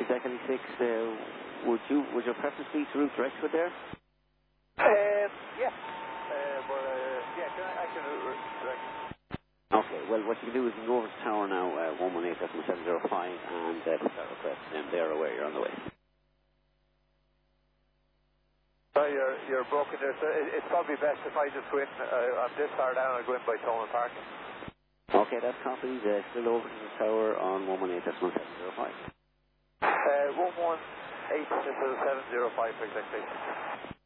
Quebec Ellie 6, would your preference be to route direct with there? Yeah. I can route direct. Okay, well, what you can do is you can go over to the tower now, 118.705, and put that request, and they're aware you're on the way. Sorry, you're broken there, so it's probably best if I just go in, I'm this far down, I'll go in by Tolan Park. Okay, that's copied, still over to the tower on 118.705. 118.705 exactly.